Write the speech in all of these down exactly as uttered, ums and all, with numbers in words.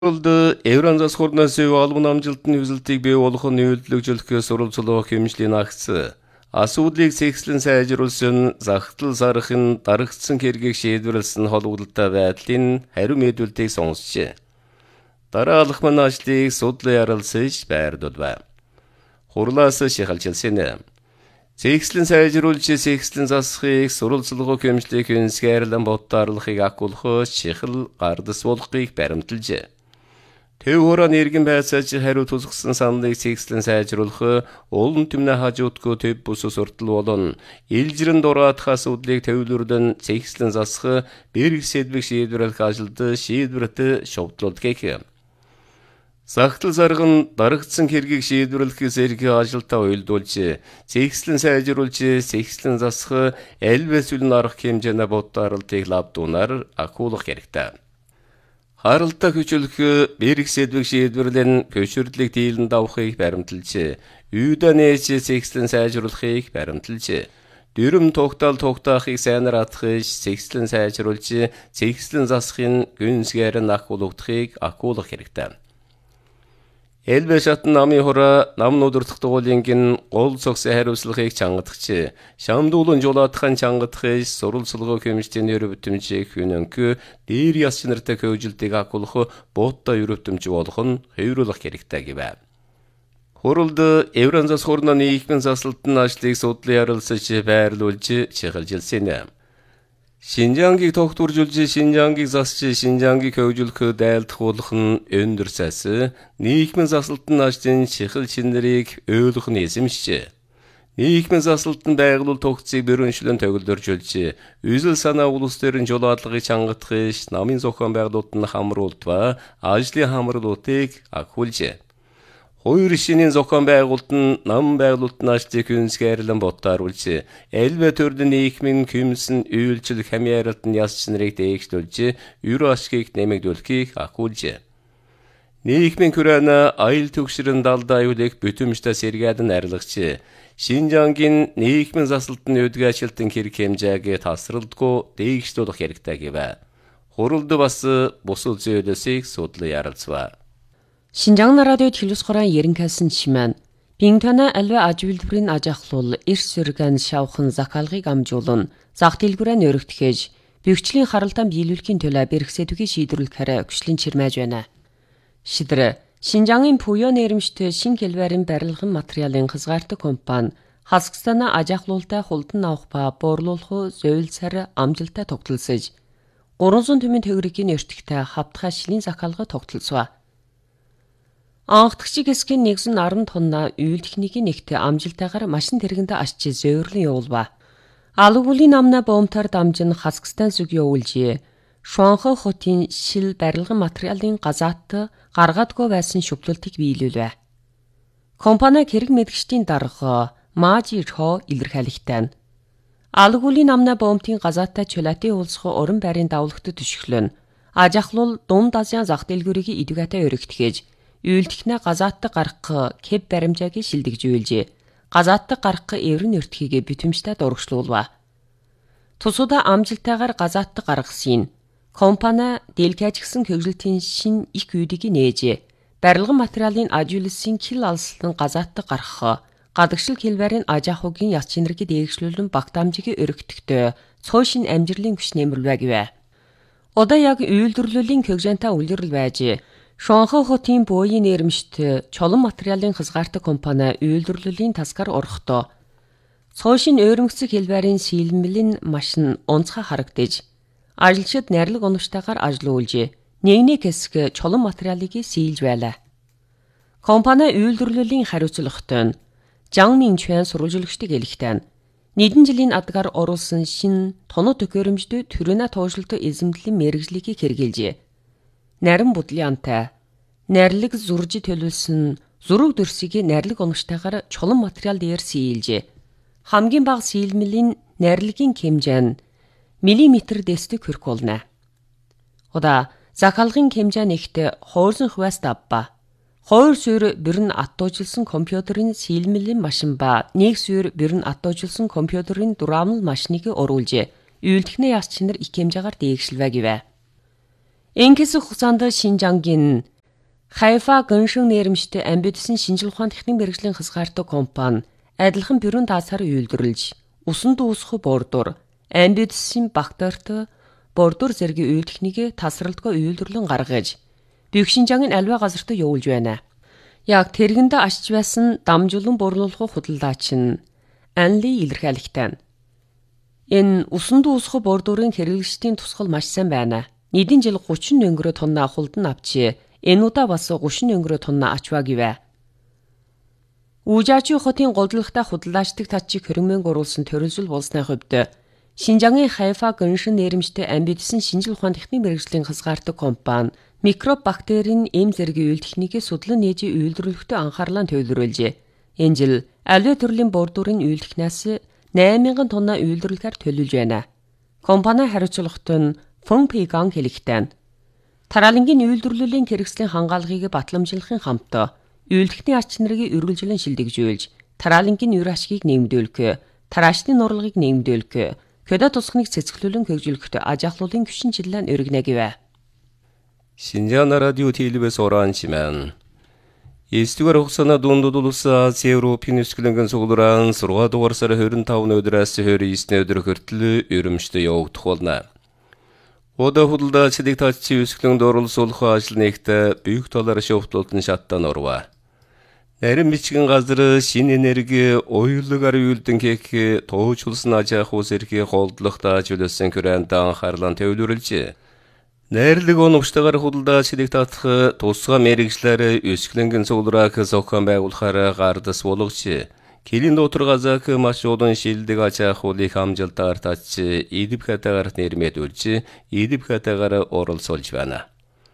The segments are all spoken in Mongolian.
Уралд Еврон засхуурнаас албан амжилтын хүсэлтийг бий болгох нөлөөлөлтөж сурвалжлах хэмжлийн агц асуудлыг цэгцлэн сайжруулсан захидал сарахын дарагдсан хэргийг шийдвэрлсэн холбогдолтой байдлын хариу мэдүүлэлтийг сонсчээ. Дараалах маань ажлыг судлан ярилцаж байрдуулв. Хурлаас шихалжилсэн. Цэгцлэн сайжруулж цэгцлэн засахыг сурвалжлах хэмжлийг үнсгääрлэн бодтаарлахыг агуулах шихал гардас болохыг баримталжээ. Төв хурааны иргэн байцааж хариу тусгасан саналыг цэгцлэн сайжруулах улам түмнэ хажуудгүй төв бус суртал болон илжирэн дураадах асуудлыг төвлөрдөн цэгцлэн засах бэрэг сэдвийг шийдвэрлэх ажилд шийдвэрт шовдлуулдаг. Захидал сарган дарагдсан хэргийг шийдвэрлэх зэрэг ажилдаа уялдуулж, цэгцлэн сайжруулж, цэгцлэн засах аль эсвэл арга хэмжээний бодтаарлтыг лавдуунаар агуулах хэрэгтэй. Харалтаа хүчилэх бэрэг сэдвийг шийдвэрлэн хөшөрлөг дийлэнд авахыг баримталж, үйдэ нээж цэгцлэн сайжруулахыг баримталж, дүрм тогтоол тогтоохыг сайнаар атгах, цэгцлэн сайжруулж, цэгцлэн засахын гүнзгийрэн агуулгахыг агуулах хэрэгтэй. Элбэ шатн намын хураа нам нудурдах дугуулингийн гол цогсын хариуцлагыг чангадагч, шамдуулан жолоодхан чангадах сурвалжлах хэмжээний өрөвтөмжийг хүнэнхүү дээр яс чанартай хөвжилтийг агуулах бууттай өрөвтөмж болох нь хэврүүлэх хэрэгтэй гэв. Хуралд Еврон засхуурны нийгмийн засалтын ажлыг судлан ярилцаж байрлуулж шихалжилсэн. Шинжаангийг тогтворжуулж, Шинжаангийг засч, Шинжаангийг хөгжүүлэх дайлдах нь өндөр цас, нийгмийн засалтын ажлын шихал шинэрийг ойлгох нь эзэмшиж, нийгмийн засалтын байгуулалт тогтцыг бүрэншлэн төгөлдөржүүлж, үзэл санаа улс төрийн жолоодлагыг чангадах, намын зохион байгуулалтын хамруултва ажлын хамруулалтыг агуулж, хоёр шинийн зохион байгуулалт нь нам байгуулалтын ажлыг үнсгääрлэн бодтааруулж, элбэ төрлийн нийгмийн хүмсэн үйлчлэл хамааралтын яс чанарыг дээгшүүлж, өр ашгийг нэмэгдүүлэхийг агуулж, нийгмийн хүрээний аял төгшрөн далдаа аюулыг бүтэмжтэй сэргээдэн арилгаж, Шинжаангийн нийгмийн засалтын өдгөө ажилтан хэрэг хэмжээг тасралтгүй дээгшүүлэх хэрэгтэй гэв. Хуралд бас бусад зүйлсийг судлан ярилцв. Шинжаан радиод хэлус хорон ерөнхийсэн чимэн Бинтона альва аж үйлдвэрийн аж ахлуул эрс сөргэн шавхан захалгыг амжуулан зах дэлгүүрээ нөрөгдөхөж бэрхшлийн харалтан биелүүлэхийн төлөө бэрх сэдвийг шийдвэрлэхээр хүчлэн чирмэж байна. Шидэр Шинжаангийн буяа нэрмжтэй шин хэлбэрийн барилгын материалын хязгаартай компани Казахстана аж ахлуултай хулдан авах ба буурлуулах зөвлөсөр амжилттай тогтолцож гуравсан түмэн төгрөгийн эртгтэй хавтгай шилийн захалга тогтолцов. Анхдагчиг хэсгийн нэгэн арван тонна үйл техникийн нэгт амжилтайгаар машин тэргэндээ ашиж зөөврлөн явуулва. Алгуулийн намна боомтаар дамжин Казахстан зүг явуулжээ. Шуанхэ хотын шил барилгын материалын газаат гаргаадгүй байсан шүглэлтийг биелүүлвэ. Компани хэрэг мэдгчдийн дарга Мажи Чо илэрхийлэгтэн. Алгуулийн намна боомтын газаатай чулаатын уулзах уран байрын давлагт төшөглөн. Аж ахлуул дунд Азийн зах дэлгүүрийг идэвхтэй өргөтгөж үйлдэгнэ газааттай гарах кэб баримжааг шилдэгжүүлжээ. Газааттай гарах эврэн өртгийг бүтэмжтэй дурагшлуулва. Тусуда амжилттайгаар газааттай гаргасан компани дэлгэжгсэн хөгжилтийн шин их үйдийг нээжээ. Барилгын материалын ажиулсан кил алслан газааттай гарах, гадагшил хэлбэрийн аж ахуйн яс чанарыг дээгшүүлэн багтаамжийг өргөтгтөө цөөхөн амжилтын хүч нэмэрлвэ гэв. Одоо яг үйлдвэрлэлийн хөгжөнтэй үлрэл байж Шуанхэ хотын буян нэрмжт чулуун материалын хязгаартай компани үйлдвэрлэлийн тасгаар орохдоо цөөхөн өөрмөгцөг хэлбэрийн сийлмэлийн машин онцгой харагдаж ажилчид найрлаг оновчтойгоор ажиллуулж нэгний хэсэг чулуун материалыг сийлж байлаа. Компани үйлдвэрлэлийн хариуцлагатай нь Жан Минчуан сурвалжлагчдыг элэгтэн нэгэн жилийн адгаар оруулсан шин тоног төхөөрөмжтэй төрөнө туушилт эзэмдлийн мэргэжлийг хэрэгжилжээ. Нарийн будлаантай найрлаг зурж төлөвлөсөн зураг дөрсийг найрлаг оновчтойгоор чулуун материал дээр сийлжээ. Хамгийн бага сийлмэлийн найрлагын хэмжээ нь миллиметр дэстик хүрэх болно. Удаа захалгын хэмжээ нэгт хуурсан хваас давба. Хоёр суур бүрэн атуужилсан компьютерийн сийлмэлийн машин ба нэг суур бүрэн атуужилсан компьютерийн дураамал машиныг оруулжээ. Үйлдэгнээ яс чинэр их хэмжээгээр дээгшилвэ гэв. Энгэс хугацаанд Шинжаангийн Хайфа гыншин нэрмжтэй амбиудсан шинжил ухаан техник мэргэжлийн хязгаартай компани адилхан бүрэн даасаар үйлдвэрлэж, усан дуусах бордуур, амбиудсан бактеритой бордуур зэргийн үйл техникийг тасралтгүй үйлдвэрлэн гаргаж, Бэвшинжангийн альва газартаа явуулж байна. Яг тэргэндээ ашиж байсан дамжуулан борлуулах худалдаач нь Анли илэрхийлэгтэй. Энэ усан дуусах бордуурын хэрэглэгчдийн тусгал маш сайн байна. Нийтийн жил гучин өнгөрөө тонна хулдан авчи. Энэ удаа бас гучин өнгөрөө тонна ачваа гэвэ. Үжаачи хотын голдлагтай худалдаачдаг татчийг хөрөнгөмөн оруулсан төрөлжил болсны хувьд Шинжангийн Хайфа гыншин нэрмжтэй амбиудсан шинжил ухаан техник мэргэжлийн хязгаартай компани микробактерийн эм зэргийн үйл техникийг судлан нээж үйлдвэрлэхдээ анхаарлаа төвлөрүүлжээ. Энэ жил альва төрлийн бордуурын үйл техникээс eight thousand тонна үйлдвэрлэхээр төлөвлөж байна. Компани хариуцлагат нь Фэн Пиганг хэлэхдээ тараалангийн үйлдвэрлэлийн хэрэгслийн хангаалгыг батламжуулахын хамт үйл техникийн ач нарыг үргэлжлэн шилдэгжүүлж, тараалангийн үр ашгийг нэмэгдүүлэх, тараачны нурлыг нэмэгдүүлэх, көдө тусгныг цэцгэлүүлэн хөгжүүлэхэд ажиглуулын күшин чиллэн өргөнэ гэвэ. Шинжаан радио телевиз оранчимен эсдүгээр хугацааны дундад улс Ази Европын өсгөлөнгөн сугларан six дугаар сарын twenty-five өдрөөс twenty-nine өдөр хүртэл өрөмжтэй явагдах болно. Ода худалдаачдыг татчи өсгөлөнд оролцуулах ажил нэгтээ büyük талаар шовтлолтон шаттан орва. Нарийн бичгэн газар шин энерги оюулгаар үйлдэн кек тоочулсан ажаах ус эрхий холдлохтой ажилласан күрэнд анхаарлан төвлөрүүлжээ. Найрлаг оновчтойгоор худалдаачдыг татах тусгай мэргэжлэр өсгөлөнгөн сугларааг зохион байгуулахаар гардас болгож, Килин доторгазак маш олон шилдэг ажаах уулыг хамжилтаар татчи идib хатагаар нэрмэдүүлж, идib хатагаар оролцуулж байна.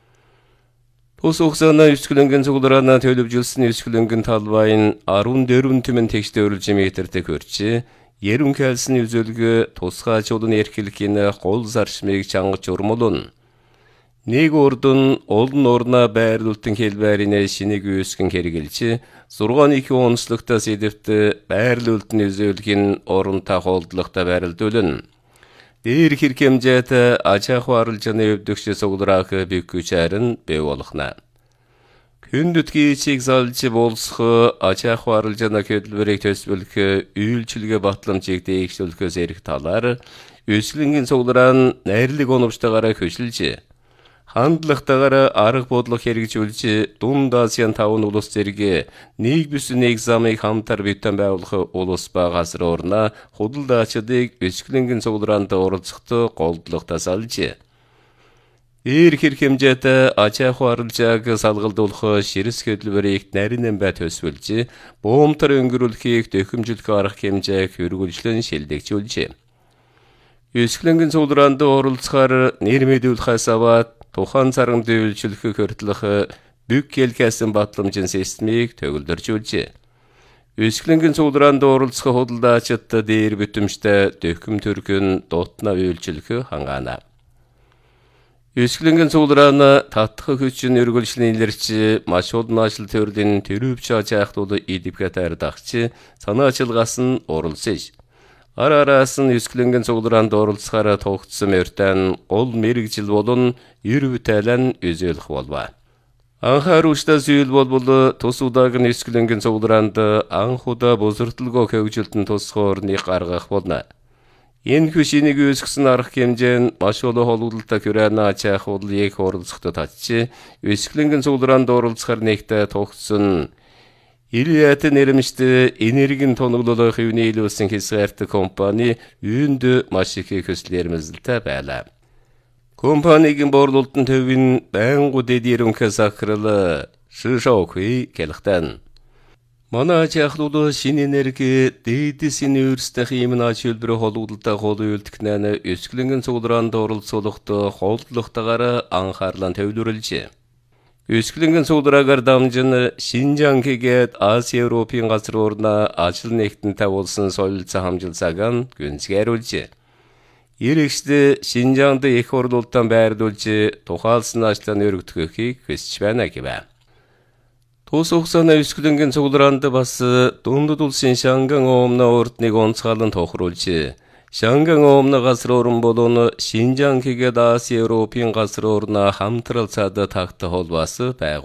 Тус хугацааны өсгөлөнгөн суглараана төлөвлөсөн өсгөлөнгөн талбайн fourteen түмэн тэгштэй өрөлж метртэй хөрч, ерөн калсны үзүүлэг тусгай ажуулын эрхлэхийн гол зарчмыг чангаж урмулун. Нэг урдун олон орна байрлуултын хэлбэрийн шинийг үүсгэн хэрэгжилж, six онцлогтой сэдвт байрлуултын үзүүлэхийн оронтой холдлогтой байрлуулан. Дээр хэрэг хэмжээтэй ажаах арилжааны өвдөгч суглараах бэкүчээрэн бий болгоно. Хүндэтгий чиг залж болсох ажаах арилжааны хөдөлмөрийг төсвөлөх үйлчилгээ батламжийг дээгшүүлэхээс эрх талаар өсгөлөнгөн суглараа найрлаг оновчтойгоор хөшилж, хандлагатайгаар арга бодлого хэрэгжүүлж, Дунд Азийн таван улс зэрэг нэг бүс нэг замыг хамтар битэн байгуулах улс ба газар орно худалдаачдыг өсгөлөнгөн суглараанд оролцоход голдлоготой салж, Эр хэрэг хэмжээтэй ажаах арилжааг салгалдуулах ширс хөдөлмөрийг нарийн бай төсвөлж, буумтар өнгөрүүлэхийг төхөмжлөх арга хэмжээг хөргөлжлөн шилдэгжүүлжээ. Өсгөлөнгөн суглараанд оролцохоор нэрмэдүүлэхээс аваад тухайн царганд үйлчлэх хөртлөх büyük хэлкэсэн батламжийн системийг төгөлдөржүүлжээ. Өсгөлөнгөн суглараанд оролцох худалдаачид дээр бүтэмжтэй төхөм төрхөн дутна үйлчлэх хангаана. Өсгөлөнгөн суглараана татах хүчин өргөлжлийн илэрч, маш олон ажил төрлийн төрөвч ажаахтууд идib хатаар дагч, санаа ачилгаас нь оролцож, Арараас нь өсгөлөнгөн суглараанд оролцохоор тогтсон мөртэн гол мэргэжил болон ер бүтээлэн үзүүлэх болва. Анхааруулжтай зүйл болбол тус удаагийн өсгөлөнгөн суглараанд анх удаа босртолгоо хөгжилтөн тусах орныг гаргах болно. Энэ хүчнийг үүсгэсэн арга хэмжээ нь маш олон холбогдолтой күрэнэ ачаах уулыг оролцоход татчи, өсгөлөнгөн суглараанд оролцохоор нэгтээ тогтсон Илиат нэрмжтэй энергийн тоноглолоо хэвний илүүлсэн хязгаартай компани үүнд маш их хөсөл эрмэлзэлтэй байлаа. Компанигийн борлуулалтын төвийн байнгу дэд ерөнхий захирал Шишоокүй гэлхтэн. Манай ажиахлууд шин энерги дээдэс университетийн имэн ачилбэр холбогдолтой хол үйлдэгнэн өсгөлөнгөн суглараанд оролцуулахад холдлоготойгоор анхаарлаа төвлөрүүлжээ. Өсгөлөнгөн суглараагаар дамжин Шинжангийн Ази Европын газар орно ажил нэгтэнтэй болсон солилцоо хамжилсааг гүнзгийруулжээ. Иргэшд Шинжаанд их орлуулалтан байрлуулж, тухайлсан ажлаа өргөдөхийг хүсэж байна гэвэ. Тус хугацааны өсгөлөнгөн суглараанд бас дундад улсын Шанган омны ордныг онцгойлон тохируулж, Шанган омны газар орн болон Шинжангийн Ази Европын газар орно хамтрал цаад тагтах холбоос байг